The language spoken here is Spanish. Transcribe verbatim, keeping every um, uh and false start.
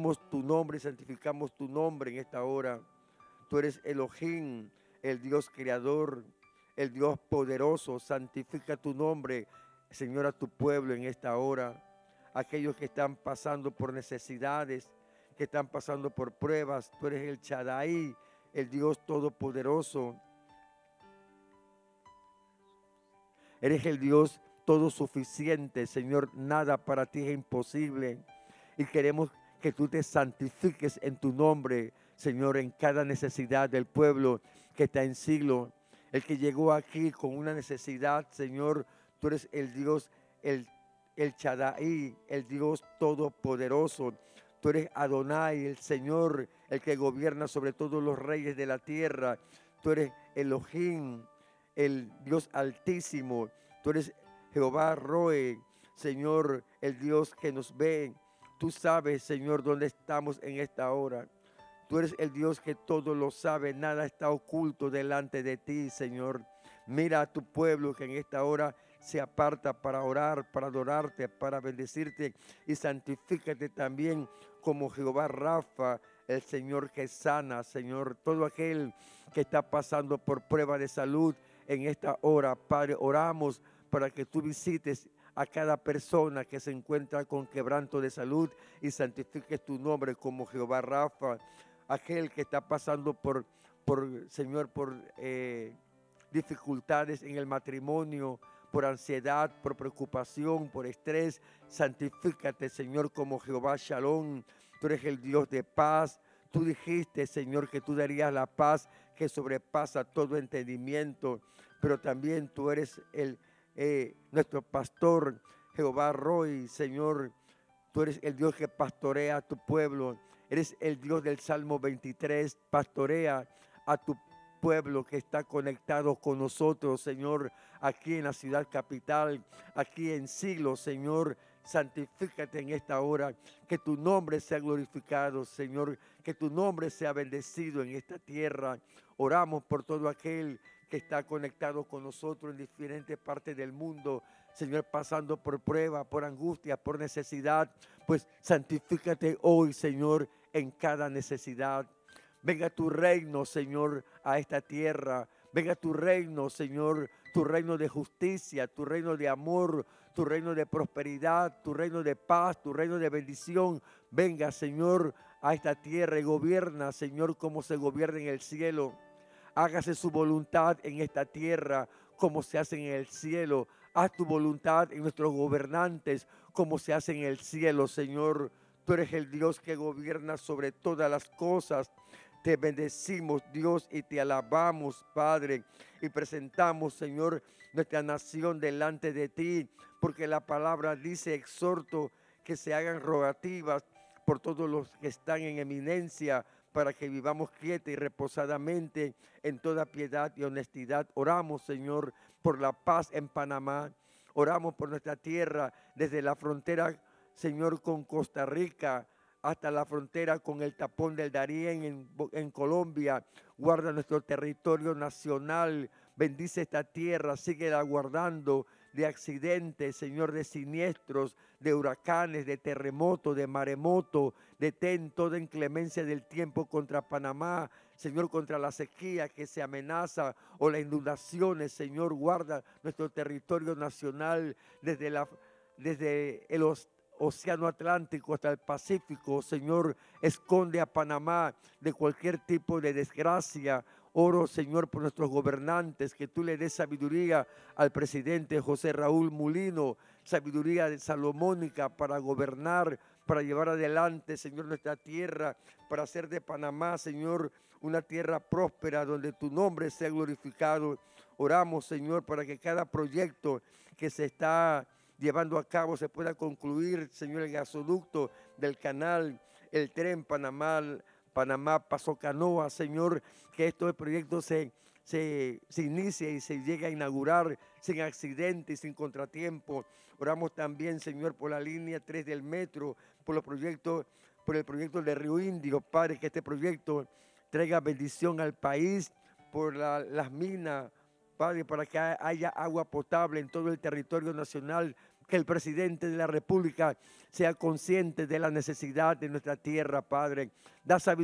bendecimos tu nombre y santificamos tu nombre en esta hora. Tú eres Elohim, el Dios creador, el Dios poderoso. Santifica tu nombre, Señor, a tu pueblo en esta hora. Aquellos que están pasando por necesidades, que están pasando por pruebas. Tú eres el Shaddai, el Dios todopoderoso. Eres el Dios todo suficiente, Señor. Nada para ti es imposible. Y queremos que tú te santifiques en tu nombre, Señor, en cada necesidad del pueblo que está en siglo. El que llegó aquí con una necesidad, Señor, tú eres el Dios, el, el Shaddai, el Dios todopoderoso. Tú eres Adonai, el Señor, el que gobierna sobre todos los reyes de la tierra. Tú eres Elohim, el Dios altísimo. Tú eres Jehová Roe, Señor, el Dios que nos ve. Tú sabes, Señor, dónde estamos en esta hora. Tú eres el Dios que todo lo sabe, nada está oculto delante de ti, Señor. Mira a tu pueblo que en esta hora se aparta para orar, para adorarte, para bendecirte, y santifícate también como Jehová Rafa, el Señor que sana, Señor. Todo aquel que está pasando por prueba de salud en esta hora, Padre, oramos para que tú visites a cada persona que se encuentra con quebranto de salud y santifiques tu nombre como Jehová Rafa. Aquel que está pasando por, por Señor, por eh, dificultades en el matrimonio, por ansiedad, por preocupación, por estrés, santifícate, Señor, como Jehová Shalom. Tú eres el Dios de paz. Tú dijiste, Señor, que tú darías la paz que sobrepasa todo entendimiento, pero también tú eres el Eh, nuestro pastor, Jehová Roy, Señor. Tú eres el Dios que pastorea a tu pueblo. Eres el Dios del Salmo veintitrés. Pastorea a tu pueblo que está conectado con nosotros, Señor, aquí en la ciudad capital, aquí en siglos, Señor. Santifícate en esta hora, que tu nombre sea glorificado, Señor, que tu nombre sea bendecido en esta tierra. Oramos por todo aquel que está conectado con nosotros en diferentes partes del mundo, Señor, pasando por prueba, por angustia, por necesidad. Pues santifícate hoy, Señor, en cada necesidad. Venga tu reino, Señor, a esta tierra. Venga tu reino, Señor, tu reino de justicia, tu reino de amor, tu reino de prosperidad, tu reino de paz, tu reino de bendición. Venga, Señor, a esta tierra y gobierna, Señor, como se gobierna en el cielo. Hágase su voluntad en esta tierra como se hace en el cielo. Haz tu voluntad en nuestros gobernantes como se hace en el cielo, Señor. Tú eres el Dios que gobierna sobre todas las cosas. Te bendecimos, Dios, y te alabamos, Padre. Y presentamos, Señor, nuestra nación delante de ti, porque la palabra dice, exhorto que se hagan rogativas por todos los que están en eminencia, para que vivamos quieta y reposadamente en toda piedad y honestidad. Oramos, Señor, por la paz en Panamá. Oramos por nuestra tierra, desde la frontera, Señor, con Costa Rica, hasta la frontera con el tapón del Darién en, en Colombia. Guarda nuestro territorio nacional. Bendice esta tierra, síguela guardando de accidentes, Señor, de siniestros, de huracanes, de terremotos, de maremoto. Detén toda inclemencia del tiempo contra Panamá, Señor, contra la sequía que se amenaza o las inundaciones. Señor, guarda nuestro territorio nacional desde, la, desde el Océano Atlántico hasta el Pacífico. Señor, esconde a Panamá de cualquier tipo de desgracia. Oro, Señor, por nuestros gobernantes, que tú le des sabiduría al presidente José Raúl Mulino, sabiduría salomónica para gobernar, para llevar adelante, Señor, nuestra tierra, para hacer de Panamá, Señor, una tierra próspera donde tu nombre sea glorificado. Oramos, Señor, para que cada proyecto que se está llevando a cabo se pueda concluir, Señor, el gasoducto del canal, el tren Panamá, Panamá Paso Canoa, Señor, que estos proyectos se, se, se inicie y se llegue a inaugurar sin accidentes y sin contratiempo. Oramos también, Señor, por la línea tres del metro, por los proyectos, por el proyecto de Río Indio, Padre, que este proyecto traiga bendición al país, por la, las minas, Padre, para que haya agua potable en todo el territorio nacional, que el presidente de la República sea consciente de la necesidad de nuestra tierra, Padre. Da sabiduría